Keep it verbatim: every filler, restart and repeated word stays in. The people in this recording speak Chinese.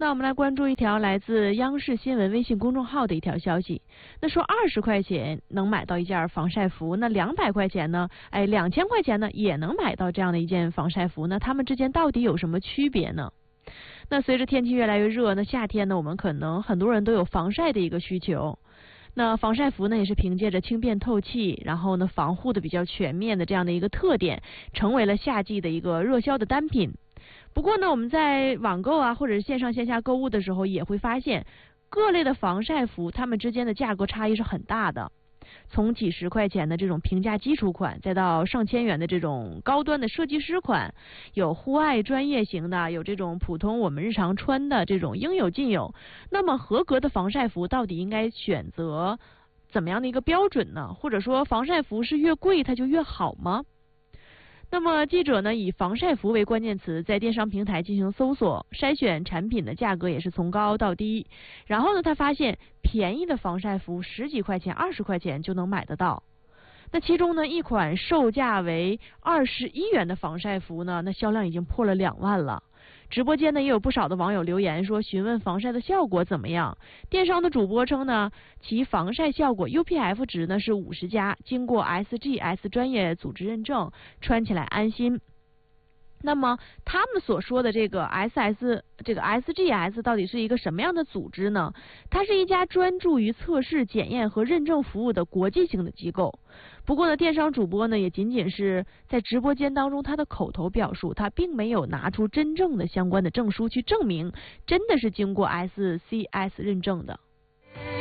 那我们来关注一条来自央视新闻微信公众号的一条消息。那说二十块钱能买到一件防晒服，那两百块钱呢？哎，两千块钱呢也能买到这样的一件防晒服。那它们之间到底有什么区别呢？那随着天气越来越热，那夏天呢，我们可能很多人都有防晒的一个需求。那防晒服呢，也是凭借着轻便透气，然后呢防护的比较全面的这样的一个特点，成为了夏季的一个热销的单品。不过呢，我们在网购啊，或者是线上线下购物的时候，也会发现各类的防晒服，它们之间的价格差异是很大的。从几十块钱的这种平价基础款，再到上千元的这种高端的设计师款，有户外专业型的，有这种普通我们日常穿的，这种应有尽有。那么合格的防晒服到底应该选择怎么样的一个标准呢？或者说防晒服是越贵它就越好吗？那么记者呢以防晒服为关键词，在电商平台进行搜索筛选产品的价格也是从高到低，然后呢他发现便宜的防晒服十几块钱二十块钱就能买得到。那其中呢一款售价为二十一元的防晒服呢，那销量已经破了两万了。直播间呢也有不少的网友留言说询问防晒的效果怎么样。电商的主播称呢，其防晒效果 U P F 值呢是五十加，经过 S G S 专业组织认证，穿起来安心。那么他们所说的这个 S S 这个 S G S 到底是一个什么样的组织呢？它是一家专注于测试、检验和认证服务的国际性的机构。不过呢，电商主播呢也仅仅是在直播间当中他的口头表述，他并没有拿出真正的相关的证书去证明真的是经过 S C S 认证的。